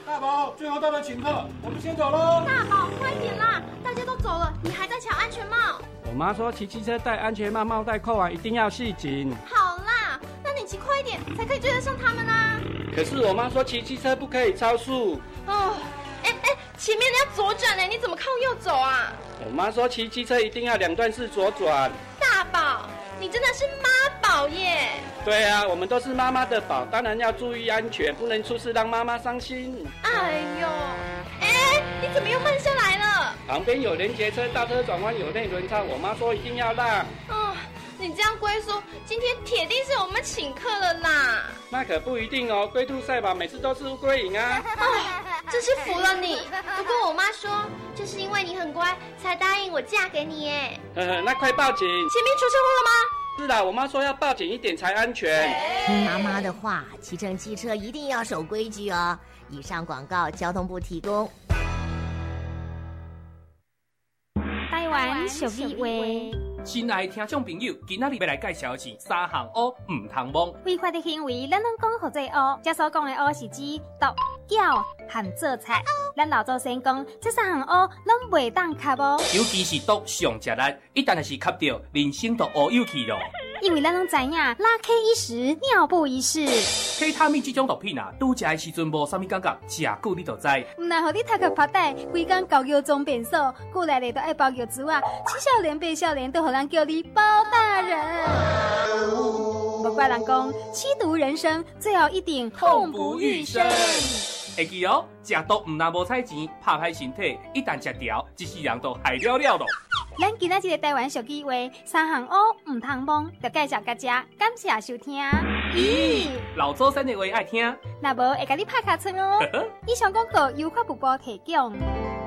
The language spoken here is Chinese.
大宝，最后到了请客，我们先走喽。 大宝，快点啦！大家都走了，你还在抢安全帽？ 我妈说骑机车戴安全帽，帽带扣完一定要系紧。 好啦，那你骑快一点，才可以追得上他们啊。 可是我妈说骑机车不可以超速。 哦，前面要左转呢，你怎么靠右走啊？ 我妈说骑机车一定要2段式左转。 大宝，你真的是妈宝耶！ 对啊，我们都是妈妈的宝，当然要注意安全，不能出事让妈妈伤心。 哎呦，你怎么又慢下来了？ 旁边有连结车，大车转弯有内轮差，我妈说一定要让。 哦，你这样龟叔，今天铁定是我们请客了啦。 那可不一定哦，龟兔赛跑每次都是乌龟赢啊。 真是服了你。不过我妈说，就是因为你很乖，才答应我嫁给你耶。 那快报警！ 前面出车祸了吗？ 是啦，我妈说要报警一点才安全。 听妈妈的话，骑乘机车一定要守规矩哦。以上广告交通部提供。 台湾俗语话。 亲爱的听众朋友，今仔日要来介绍的是3项乌唔通摸。 违法的行为，咱拢讲好做乌。这所讲的乌是指毒、搅和做菜。咱老祖先讲，这3项乌拢袂当吸乌。 尤其是毒上食力，一旦是吸到，人生都乌有去咯。 因为咱拢知影，拉 K 一时，尿布一世。 K 他命这种毒品啊，拄食的时阵无啥物感觉，食久你就知。 唔但互你头壳发呆，规工搞药装变瘦，久来咧都爱包药珠啊，7少年8少年都互人叫你包大人。不怪人讲，吸毒人生最后一定痛不欲生。 会记哦，食毒唔但无彩钱，拍歹身体，一旦食掉，一世人都害了了咯。 咱今仔日的台湾俗语话，3项乌唔通摸，就介绍大家，感谢收听。 咦，老祖先的话爱听， 若无会甲你拍卡村哦。以上广告由法务部提供。